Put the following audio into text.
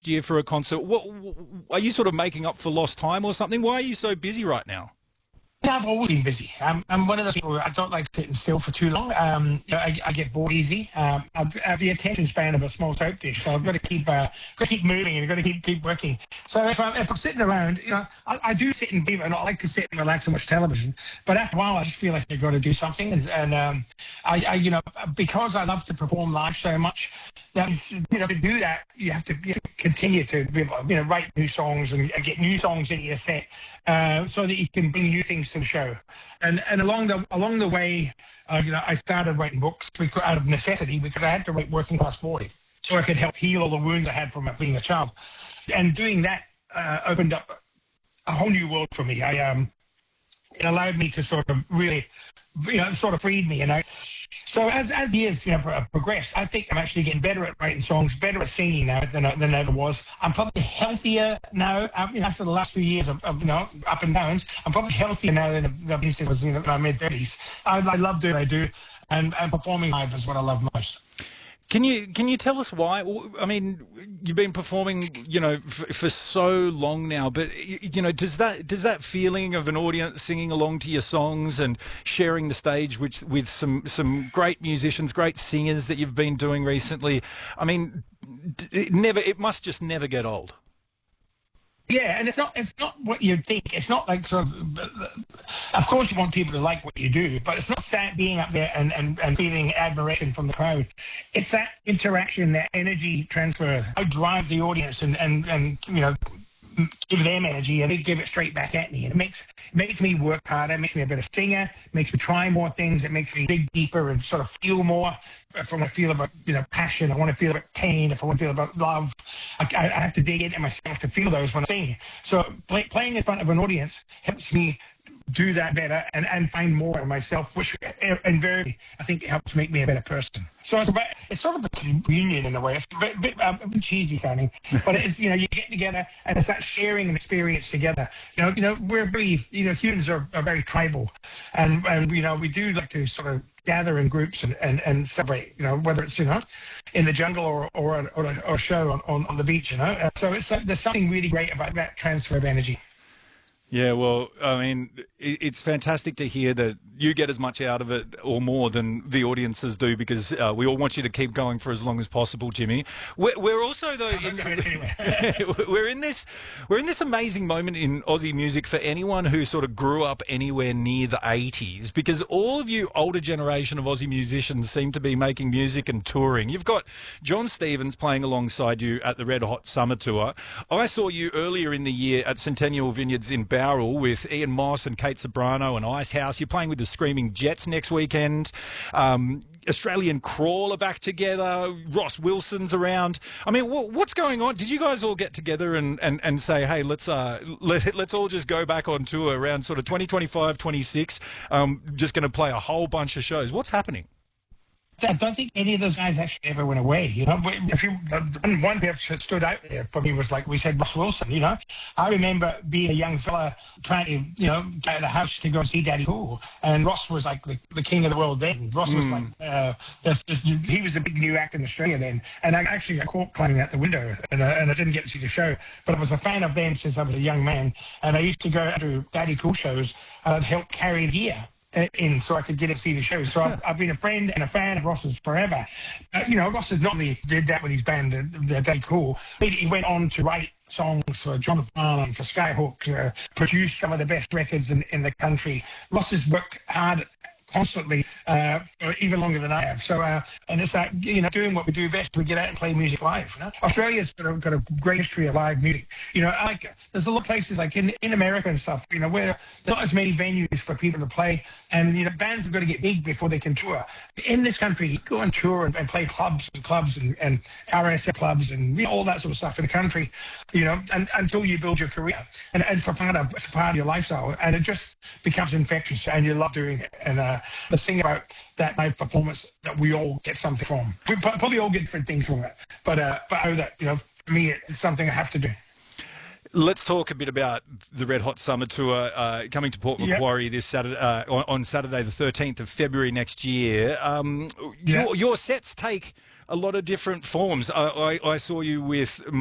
next year for a concert. What are you sort of making up for lost time or something? Why are you so busy right now? I've always been busy. I'm one of those people. I don't like sitting still for too long. I get bored easy. I have the attention span of a small soap dish, so I've got to keep moving and I've got to keep working. So if I'm sitting around, I do sit and be, and I like to sit and relax and watch television. But after a while, I just feel like I've got to do something. And because I love to perform live so much, that to do that, you have to continue to write new songs and get new songs into your set, so that you can bring new things to the show. And along the way, I started writing books out of necessity, because I had to write Working Class Boy so I could help heal all the wounds I had from being a child. And doing that opened up a whole new world for me. It allowed me to sort of really, sort of freed me. So as years progressed, I think I'm actually getting better at writing songs, better at singing now than I ever was. I'm probably healthier now. After the last few years of up and downs, I'm probably healthier now than I've been since I was in my mid-30s. I love doing what I do, and performing live is what I love most. Can you tell us why? I mean, you've been performing, for so long now, but does that feeling of an audience singing along to your songs and sharing the stage with some great musicians, great singers that you've been doing recently, I mean, it must just never get old. Yeah, and it's not what you think. It's not like sort of course you want people to like what you do, but it's not being up there and feeling admiration from the crowd. It's that interaction, that energy transfer. I drive the audience and give them energy, and they give it straight back at me. And it makes me work harder. It makes me a better singer. It makes me try more things. It makes me dig deeper and sort of feel more. If I want to feel about passion, I want to feel about pain. If I want to feel about love, I have to dig into myself to feel those when I'm singing. So playing in front of an audience helps me do that better and find more of myself, which invariably I think helps make me a better person. So it's sort of a communion in a way. It's a bit cheesy sounding, but it's you get together and it's that sharing an experience together. We're very humans are very tribal, and we do like to sort of gather in groups and celebrate. Whether it's in the jungle or a show on the beach. So it's like, there's something really great about that transfer of energy. Yeah, well, I mean, it's fantastic to hear that you get as much out of it or more than the audiences do, because we all want you to keep going for as long as possible, Jimmy. We're also, though, we're in this amazing moment in Aussie music for anyone who sort of grew up anywhere near the 80s, because all of you older generation of Aussie musicians seem to be making music and touring. You've got John Stevens playing alongside you at the Red Hot Summer Tour. I saw you earlier in the year at Centennial Vineyards in Bowral with Ian Moss and Kate Sobrano and Icehouse. You're playing with the Screaming Jets next weekend. Australian Crawl are back together. Ross Wilson's around. I mean, what's going on? Did you guys all get together and say, hey, let's all just go back on tour around sort of 2025, 26? Just going to play a whole bunch of shows. What's happening? I don't think any of those guys actually ever went away. The one who stood out there for me was, like we said, Ross Wilson. I remember being a young fella trying to, get out of the house to go see Daddy Cool, and Ross was like the king of the world then. Ross was like, he was a big new act in Australia then, and I actually got caught climbing out the window, and I didn't get to see the show, but I was a fan of them since I was a young man, and I used to go to Daddy Cool shows and I'd help carry gear in so I could get to see the show. So I've been a friend and a fan of Ross's forever. Ross has not only did that with his band, they're very cool. He went on to write songs for Jonathan Arlen, for Skyhook, produced some of the best records in the country. Ross has worked hard constantly, even longer than I have. So, and it's like, doing what we do best, we get out and play music live. Australia's got a great history of live music. There's a lot of places like in America and stuff, where there's not as many venues for people to play, and bands have got to get big before they can tour. In this country, you go on tour and play clubs and RSL clubs and all that sort of stuff in the country, and until you build your career, and it's a part of your lifestyle, and it just becomes infectious, and you love doing it. And the thing about that live performance that we all get something from. We probably all get different things from it, but I know that for me it's something I have to do. Let's talk a bit about the Red Hot Summer Tour coming to Port Macquarie this Saturday, on Saturday the 13th of February next year. Your sets take a lot of different forms. I saw you with